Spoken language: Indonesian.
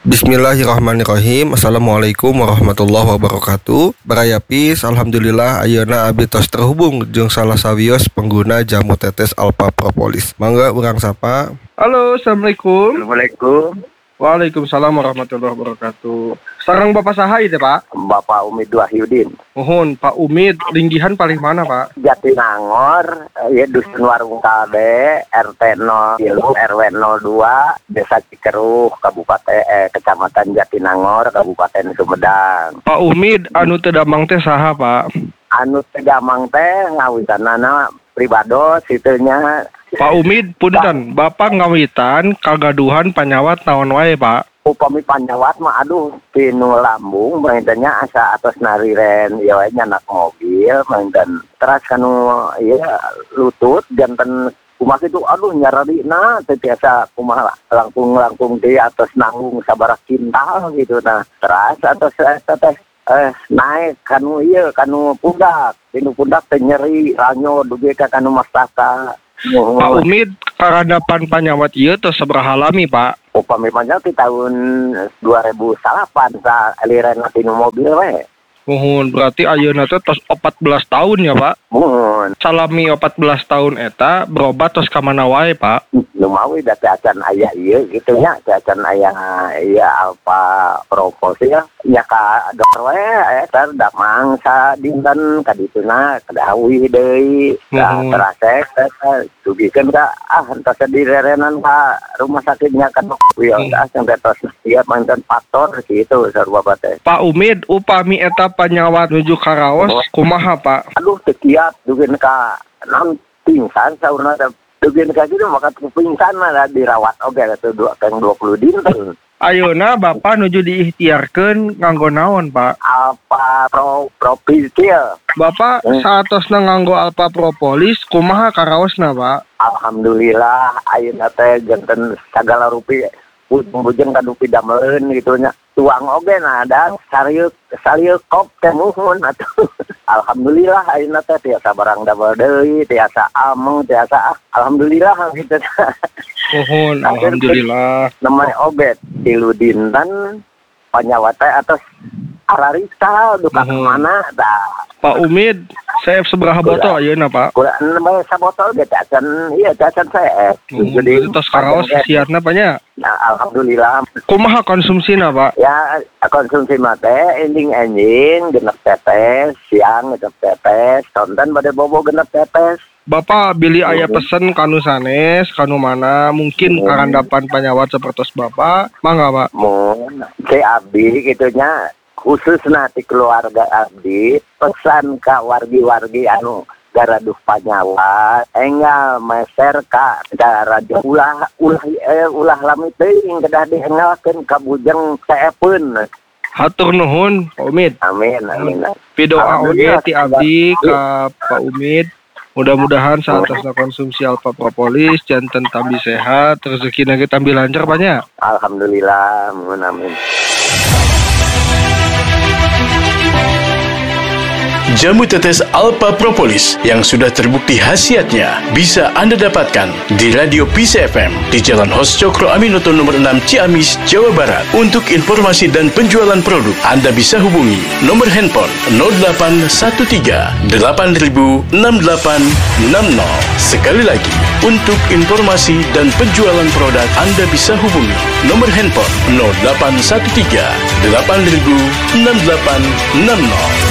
Bismillahirrahmanirrahim. Assalamualaikum warahmatullahi wabarakatuh. Barayapis, alhamdulillah ayeuna abdi tos terhubung jeung salah sawios pengguna jamu tetes Alpha Propolis. Mangga urang sapa. Halo, assalamualaikum. Assalamualaikum. Waalaikumsalam warahmatullahi wabarakatuh. Sareng Bapak saha ieu, Pak? Bapak Umid Wahyudin. Mohon Pak Umid, linggihan paling mana, Pak? Jatinangor, ya Dusun Warung Kalbe, RT 0 RW 02, Desa Cikeruh, Kecamatan Jatinangor, Kabupaten Sumedang. Pak Umid, anu teu damang teh saha, Pak? Anu teu damang teh ngawitanana pribados itunya. Pak Umid, punten, Bapak ngawitan kagaduhan panyawat naon wae, Pak? Upami panyawat mah aduh tinu lambung maintannya asa atas nariren ya nyanak mobil maintan teras kanu ya lutut janten kumaha itu aduh nyararina teh biasa kumaha langkung di atas nanggung sabarak kintal gitu nah teras atas teh naik kanu ieu kanu pundak tinu pundak teh nyeri ranyo duge ka kanu mastaka. Pak Umid, karadapan panyawat ieu tos sabaraha lami, Pak? Upami panyawat di tahun 2008 sa aliran tinu mobil we. Mohon berarti ayeuna teh tos 14 tahun ya, Pak? Mohon. Salami 14 tahun eta berobat tos ka mana wae, Pak? Lumawi da teh acan aya ieu kitu nya, teh acan aya Alpha Propolis ya ka dokter we eta damang sa dinten ka dituna kadawi deui ka terasek dugikeun ka entos direrenan ka rumah sakitnya ka dokter ya sampai tos ieu manten faktor kitu sarua teh. Pak Umid, upami eta panyawat nuju karaos kumaha, Pak? Aduh teu kiat dugeun ka naon pingsan saurna teh dugeun ka kitu maka pingsan mah dirawat oge atuh 20 dinten. Ayeuna Bapak nuju diikhtiarkeun nganggo naon, Pak? Alpha Propolis. Bapak saatosna nganggo Alpha Propolis kumaha karaosna, Pak? Alhamdulillah ayeuna teh janten sagala rupi bujeng kanu pidameleun gitu nya. Tuang oge nah ada sarieu kop teh muhun atuh. Alhamdulillah ayeuna teh tiasa barang damel deui, tiasa ameng, tiasa alhamdulillah gitu. Mohon alhamdulillah. Namanya obat tilu dinten panyawat teh atas ararisa duka mana dah. Pak Umid, saya seberapa botol ayeuna, Pak? Namanya sabotol ge teh acan ieu teh acan saya. Jadi tos karaos siatna banyak. Nah, alhamdulillah. Kumaha konsumsina, Pak? Ya, konsumsi mah teh ending genep tetes, siang genep tetes, tonton bade bobo genep tetes. Bapak bili aya pesen kanu sanes, kanu mana mungkin karandapan panyawat sapertos Bapak, mangga, Pak? Mun si abdi gitunya khususna ti keluarga abdi pesan ka wargi-wargi anu garaduh panyawat enggal meser ka raja ulah lami teuing kedah diengalkeun ka bujeng teepeun. Hatur nuhun, Pak Umid. Amin. Pidoa oge ti abdi ka Pak Umid. Mudah-mudahan saat konsumsi Alpha Propolis janten tambi sehat, rezekina ge tambi lancar banyak. Alhamdulillah, amin. Jamu tetes Alpha Propolis yang sudah terbukti khasiatnya bisa Anda dapatkan di Radio Pisa FM di Jalan Hos Cokro Aminoto nomor 6 Ciamis, Jawa Barat. Untuk informasi dan penjualan produk, Anda bisa hubungi nomor handphone 0813 8000 6860. Sekali lagi, untuk informasi dan penjualan produk, Anda bisa hubungi nomor handphone 0813 8000 6860.